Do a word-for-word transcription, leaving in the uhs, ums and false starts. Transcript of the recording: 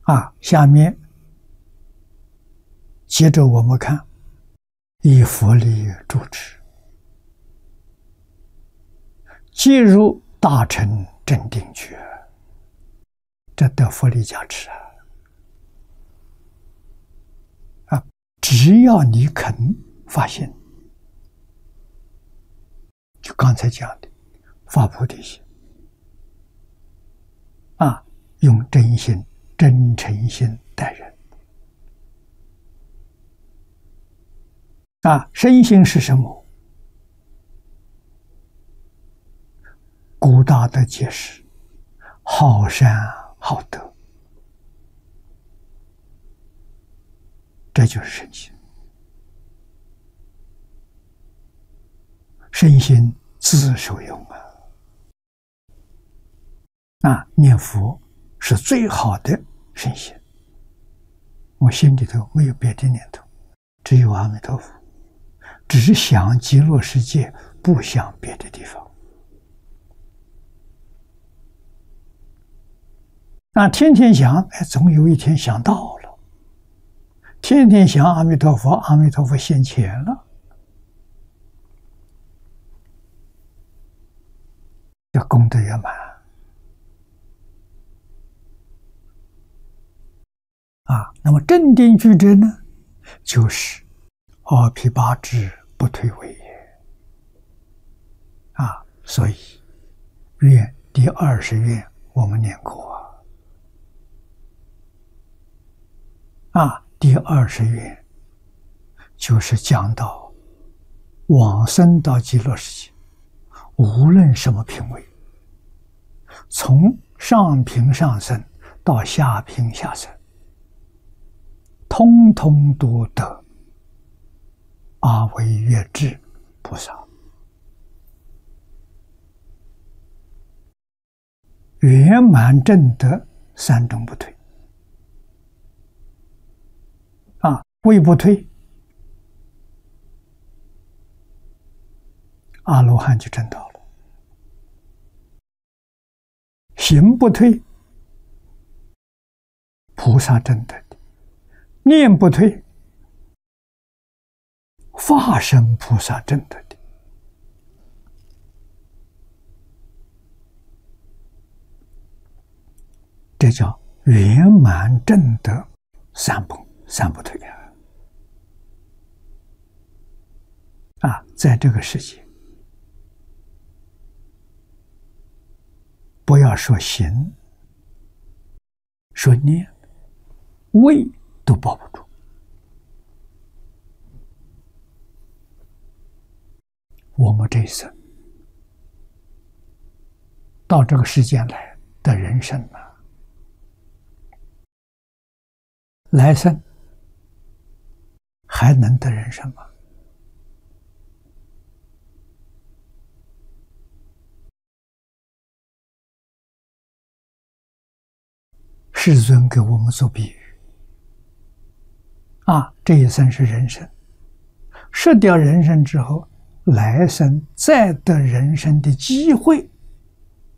啊，下面接着我们看，以佛力助持，进入大乘正定觉，这得佛力加持啊！啊，只要你肯发现，就刚才讲的发菩提心啊，用真心、真诚心待人啊。身心是什么？古大德解释：好善好德，这就是身心。身心自受用啊！啊，念佛是最好的身心。我心里头没有别的念头，只有阿弥陀佛，只想极乐世界，不想别的地方。那天天想，哎，总有一天想到了。天天想阿弥陀佛，阿弥陀佛现前了，要功德圆满啊。那么正定具者呢，就是阿毗跋致不退位也啊。所以愿第二十愿我们念过啊。啊，第二十愿就是讲到往生到极乐世界，无论什么品位，从上品上生到下品下生，通通都得阿惟越致菩萨圆满证得三种不退啊。位不退，阿罗汉就证到了；行不退，菩萨证得的；念不退，化身菩萨证得的。这叫圆满证得三不三不退啊！啊，在这个世界，不要说行，说念，位都保不住。我们这一生到这个世间来的人生啊，来生还能得人生吗？世尊给我们做比喻啊，这一生是人生，失掉人生之后，来生再得人生的机会